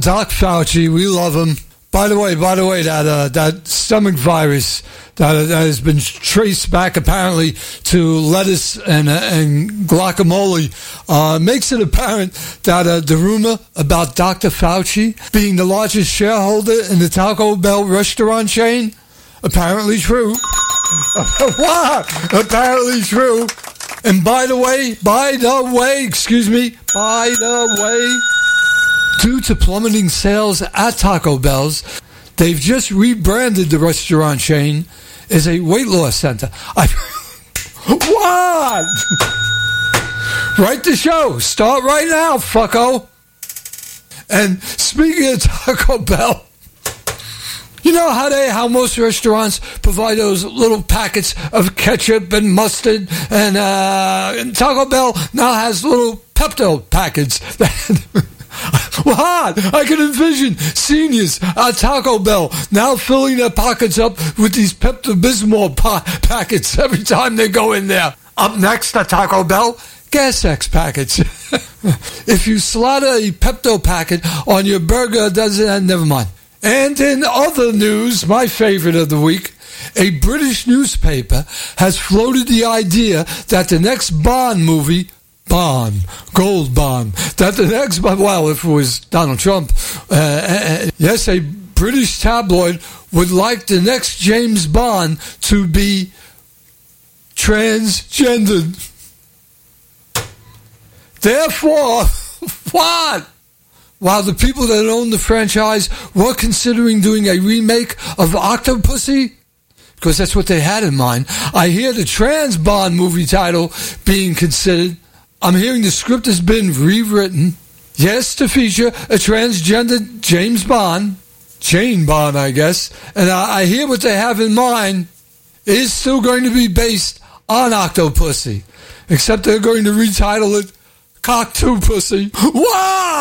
Doc Fauci, we love him. By the way, that stomach virus that has been traced back apparently to lettuce and guacamole makes it apparent that the rumor about Dr. Fauci being the largest shareholder in the Taco Bell restaurant chain, apparently true. What? Apparently true. And by the way, due to plummeting sales at Taco Bell's, they've just rebranded the restaurant chain as a weight loss center. What? Write the show. Start right now, fucko. And speaking of Taco Bell, you know how most restaurants provide those little packets of ketchup and mustard, and Taco Bell now has little Pepto packets. What? I can envision seniors at Taco Bell now filling their pockets up with these Pepto-Bismol packets every time they go in there. Up next at Taco Bell, Gas X packets. If you slaughter a Pepto packet on your burger, never mind. And in other news, my favorite of the week, a British newspaper has floated the idea that the next Bond movie, Gold Bond, that the next, well, if it was Donald Trump, yes, a British tabloid would like the next James Bond to be transgendered. Therefore, what? While the people that own the franchise were considering doing a remake of Octopussy, because that's what they had in mind, I hear the trans Bond movie title being considered. I'm hearing the script has been rewritten, yes, to feature a transgender James Bond, Jane Bond, I guess, and I hear what they have in mind is still going to be based on Octopussy, except they're going to retitle it Cock-2 Pussy. Wow!